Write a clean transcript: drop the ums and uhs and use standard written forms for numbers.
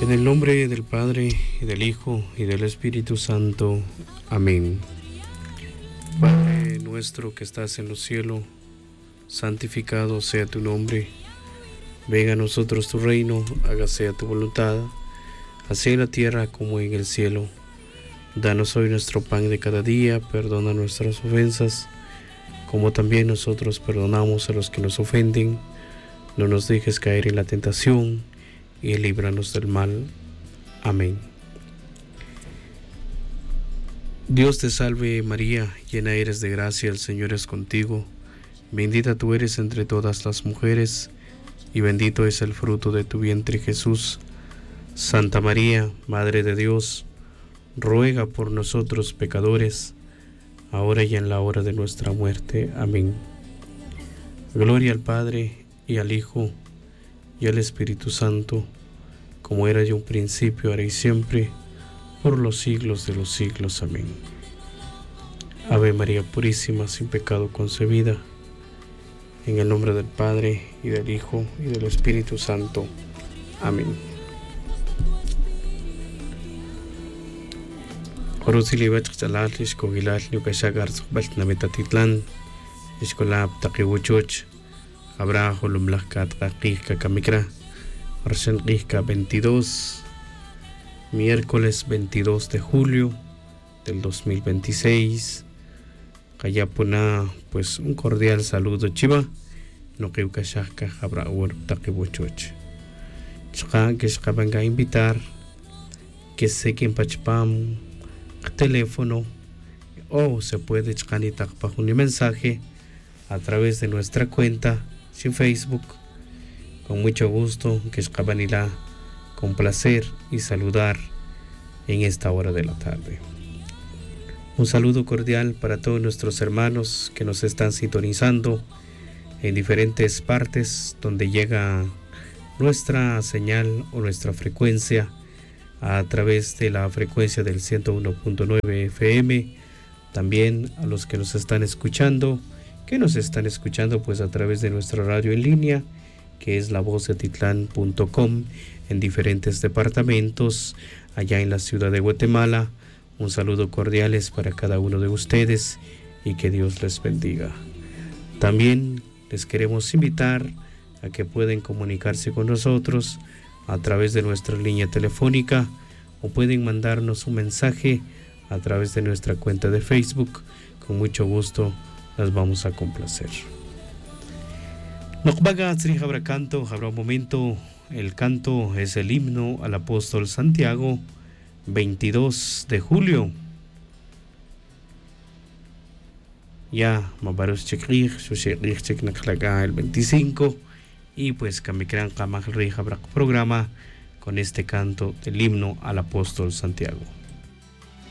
En el nombre del Padre, y del Hijo, y del Espíritu Santo. Amén. Padre nuestro que estás en los cielos, santificado sea tu nombre. Venga a nosotros tu reino, hágase tu voluntad, así en la tierra como en el cielo. Danos hoy nuestro pan de cada día, perdona nuestras ofensas, como también nosotros perdonamos a los que nos ofenden. No nos dejes caer en la tentación, y líbranos del mal. Amén. Dios te salve María, llena eres de gracia, el Señor es contigo. Bendita tú eres entre todas las mujeres, y bendito es el fruto de tu vientre Jesús. Santa María, Madre de Dios, ruega por nosotros pecadores, ahora y en la hora de nuestra muerte. Amén. Gloria al Padre, y al Hijo, y al Espíritu Santo, como era de un principio, ahora y siempre, por los siglos de los siglos. Amén. Ave María Purísima, sin pecado concebida, en el nombre del Padre, y del Hijo, y del Espíritu Santo. Amén. Orosili chalal, Ishkogilal, Nukashagar, Balt Nametatitlán, Ishkolab, Takiwuchuch, Habrá Holumlahkat, Kakika Kamikra, Arshen Rika 22, miércoles 22 de julio del 2026. Kayapuna, pues un cordial saludo, Chiva. No que Ukashaka, Habrá Takiwuchuch. Chaka, que venga a invitar, que se que en Pachpam, teléfono, o se puede chanitak para un mensaje a través de nuestra cuenta en Facebook. Con mucho gusto, que escabanila, con placer y saludar en esta hora de la tarde. Un saludo cordial para todos nuestros hermanos que nos están sintonizando en diferentes partes donde llega nuestra señal o nuestra frecuencia a través de la frecuencia del 101.9 FM. También a los que nos están escuchando, pues a través de nuestra radio en línea, que es lavozdeatitlán.com, en diferentes departamentos allá en la ciudad de Guatemala. Un saludo cordial para cada uno de ustedes y que Dios les bendiga. También les queremos invitar a que pueden comunicarse con nosotros a través de nuestra línea telefónica, o pueden mandarnos un mensaje a través de nuestra cuenta de Facebook. Con mucho gusto las vamos a complacer. Habrá un momento. El canto es el himno al apóstol Santiago, 22 de julio. Ya, Mabarus Chekrig, Sushekrig Cheknaklaga el 25. Y pues Kamikran Kamak Rey habrá programa con este canto del himno al apóstol Santiago.